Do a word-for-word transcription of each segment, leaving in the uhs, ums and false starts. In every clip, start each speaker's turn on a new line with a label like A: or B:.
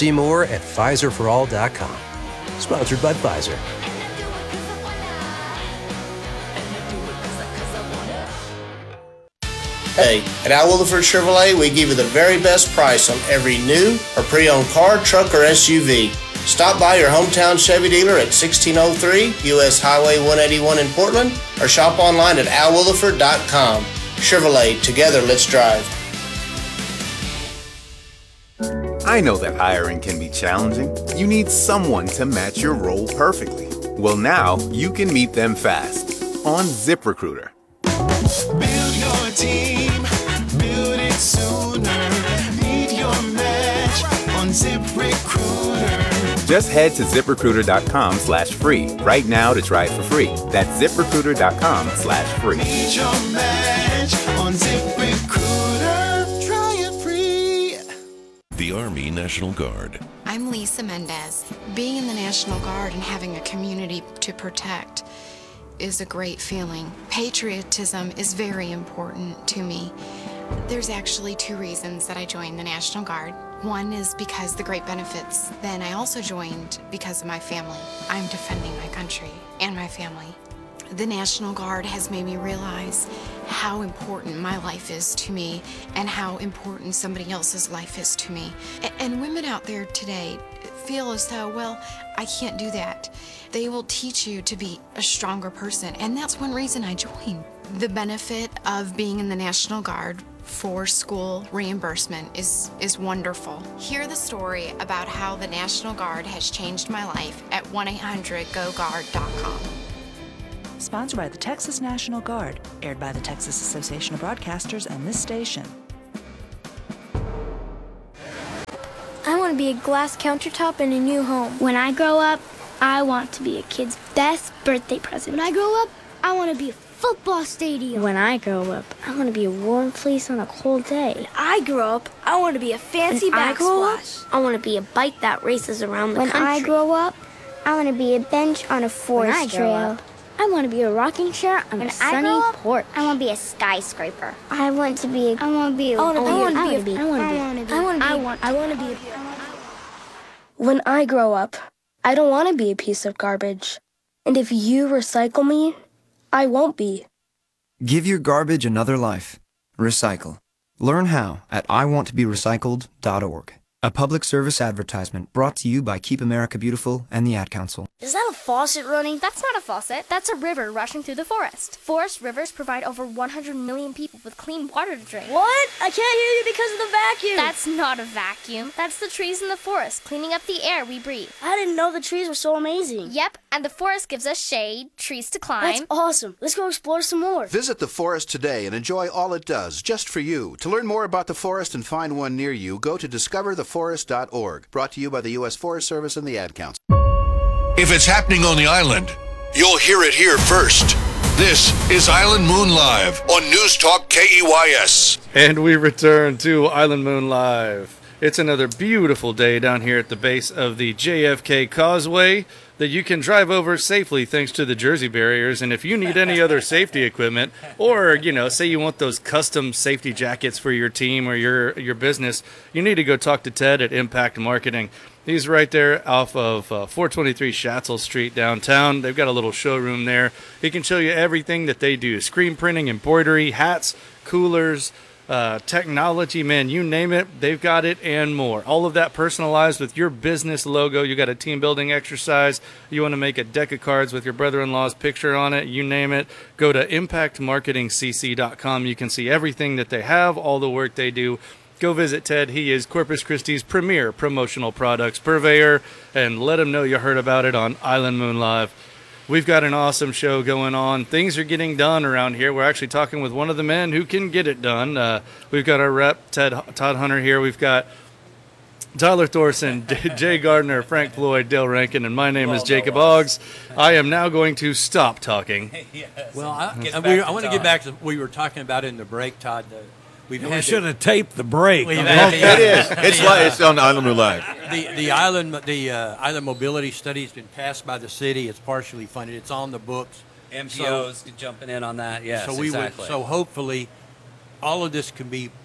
A: See more at Pfizer for all dot com. Sponsored by Pfizer.
B: Hey, at Al Williford Chevrolet, we give you the very best price on every new or pre-owned car, truck, or S U V. Stop by your hometown Chevy dealer at sixteen oh three U S Highway one eighty-one in Portland or shop online at al williford dot com. Chevrolet, together let's drive.
C: I know that hiring can be challenging. You need someone to match your role perfectly. Well, now you can meet them fast on ZipRecruiter.
D: Build your team, build it sooner. Meet your match on ZipRecruiter.
C: Just head to ZipRecruiter.com slash free right now to try it for free. That's ZipRecruiter.com slash free.
D: Meet your match on ZipRecruiter. Try it free.
E: The Army National Guard.
F: I'm Lisa Mendez. Being in the National Guard and having a community to protect is a great feeling. Patriotism is very important to me. There's actually two reasons that I joined the National Guard. One is because the great benefits. Then I also joined because of my family. I'm defending my country and my family. The National Guard has made me realize how important my life is to me and how important somebody else's life is to me. And women out there today feel as though, well, I can't do that. They will teach you to be a stronger person, and that's one reason I joined. The benefit of being in the National Guard for school reimbursement is, is wonderful. Hear the story about how the National Guard has changed my life at one eight hundred go guard dot com.
G: Sponsored by the Texas National Guard, aired by the Texas Association of Broadcasters and this station.
H: I want to be a glass countertop in a new home. When I grow up, I want to be a kid's best birthday present. When I grow up, I want to be a football stadium. When I grow up, I want to be a warm fleece on a cold day. When I grow up, I want to be a fancy
I: when I grow up,
H: backsplash.
I: I want to be a bike that races around the
H: When
I: country.
H: I grow up, I want to be a bench on a forest
I: When I grow
H: trail.
I: up, I want to be a rocking chair on
H: When
I: a
H: I
I: sunny
H: grow up,
I: porch.
H: I want to be a skyscraper. I want to be a, I want to be a,
I: I want to be.
H: I want
I: I
H: to
I: want to
H: be
I: be.
H: a,
I: I want to be.
H: I want to be,
I: I want to be.
H: I want
I: I want to be.
J: When I grow up, I don't want to be a piece of garbage. And if you recycle me, I won't be.
K: Give your garbage another life. Recycle. Learn how at I want to be recycled dot org. A public service advertisement brought to you by Keep America Beautiful and the Ad Council.
I: Is that a faucet running?
L: That's not a faucet. That's a river rushing through the forest. Forest rivers provide over one hundred million people with clean water to drink.
I: What? I can't hear you because of the vacuum.
L: That's not a vacuum. That's the trees in the forest cleaning up the air we breathe.
I: I didn't know the trees were so amazing.
L: Yep, and the forest gives us shade, trees to climb.
I: That's awesome. Let's go explore some more.
M: Visit the forest today and enjoy all it does, just for you. To learn more about the forest and find one near you, go to discover the forest dot org. Brought to you by the U S Forest Service and the Ad Council.
E: If it's happening on the island, you'll hear it here first. This is Island Moon Live on News Talk K E Y S.
N: And we return to Island Moon Live. It's another beautiful day down here at the base of the J F K Causeway that you can drive over safely thanks to the Jersey barriers. And if you need any other safety equipment, or, you know, say you want those custom safety jackets for your team or your your business, you need to go talk to Ted at Impact Marketing. He's right there off of uh, four twenty-three Schatzel Street downtown. They've got a little showroom there. He can show you everything that they do. Screen printing, embroidery, hats, coolers, uh, technology, man, you name it, they've got it and more. All of that personalized with your business logo. You got a team building exercise. You want to make a deck of cards with your brother-in-law's picture on it, you name it. Go to impact marketing c c dot com. You can see everything that they have, all the work they do. Go visit Ted. He is Corpus Christi's premier promotional products purveyor, and let him know you heard about it on Island Moon Live. We've got an awesome show going on. Things are getting done around here. We're actually talking with one of the men who can get it done. Uh, we've got our rep, Ted Todd Hunter, here. We've got Tyler Thorson, Jay Gardner, Frank Floyd, Dale Rankin, and my name well, is Jacob no Oggs. I am now going to stop talking.
O: Yes. Well, I, I, we, I want to get back to what we were talking about in the break, Todd. The, We've
P: we should have taped the break.
O: Well,
P: it
O: is.
P: It's
O: the,
P: like
O: uh,
P: it's on Island Moon Live.
O: The the island the uh, island mobility study has been passed by the city. It's partially funded. It's on the books.
Q: M P Os so, jumping in on that. Yes,
O: so we
Q: exactly.
O: Would, so hopefully, all of this can be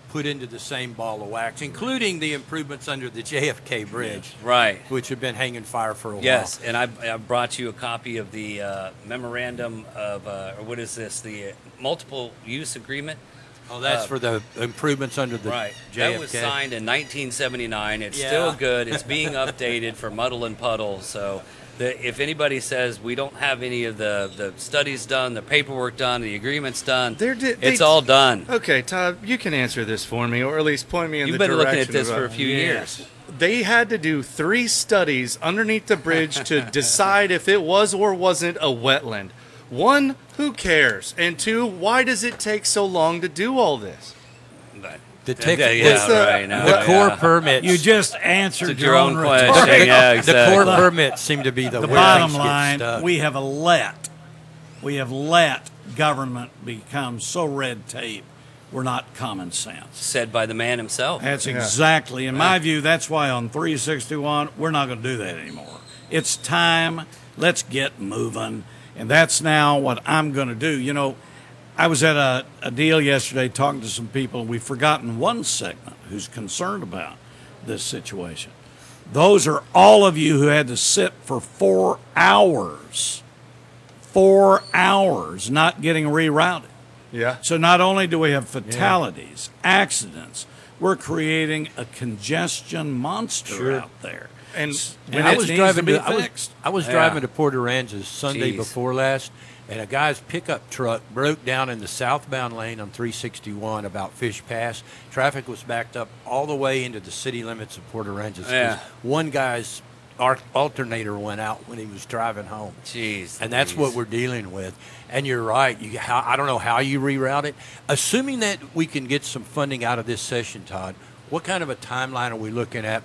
O: put into the same ball of wax, including the improvements under the J F K Bridge,
Q: Right.
O: which have been hanging fire for a while.
Q: Yes, and I, I brought you a copy of the uh, memorandum of, uh, or what is this, the uh, multiple use agreement?
O: Oh, that's
Q: Uh,
O: for the improvements under the
Q: right.
O: J F K.
Q: That was signed in nineteen seventy-nine. It's
O: Yeah.
Q: still good. It's being updated for Muddle and Puddle. So the, if anybody says we don't have any of the, the studies done, the paperwork done, the agreements done,
N: They're di-
Q: it's
N: they-
Q: all done.
N: Okay, Todd, you can answer this for me, or at least point me in
Q: You've
N: the
Q: been
N: direction.
Q: looking at this
N: of-
Q: for a few years.
N: They had to do three studies underneath the bridge to decide if it was or wasn't a wetland. One, who cares? And two, why does it take so long to do all this?
O: The
Q: Yeah,
O: Texas,
Q: yeah,
O: what's the,
Q: right, no,
O: the
Q: yeah.
O: Corps permits.
P: You just answered
Q: It's
P: your,
Q: your
P: own
Q: own question.
P: rhetoric.
Q: Yeah,
O: The
Q: exactly.
O: Corps permits seem to be the,
P: The
O: where
P: bottom
O: things get
P: line,
O: stuck.
P: we have let, we have let government become so red tape, we're not common sense.
Q: Said by the man himself.
P: That's exactly, in my view, that's why on three sixty-one, we're not going to do that anymore. It's time, let's get moving. And that's now what I'm going to do. You know, I was at a, a deal yesterday talking to some people. We've forgotten one segment who's concerned about this situation. Those are all of you who had to sit for four hours, four hours not getting rerouted.
N: Yeah.
P: So not only do we have fatalities, accidents, we're creating a congestion monster
O: Sure.
P: out there.
N: And
P: And
O: I
P: it
O: was
P: needs
O: driving
P: to be
O: to, I was,
P: fixed.
O: I was
Q: Yeah.
O: driving to Port Aransas Sunday
Q: Jeez.
O: before last, and a guy's pickup truck broke down in the southbound lane on three sixty-one about Fish Pass. Traffic was backed up all the way into the city limits of Port Aransas. 'cause
Q: Yeah.
O: One guy's ar- alternator went out when he was driving home.
Q: Jeez.
O: And that's what we're dealing with. And you're right. You, how, I don't know how you reroute it. Assuming that we can get some funding out of this session, Todd, what kind of a timeline are we looking at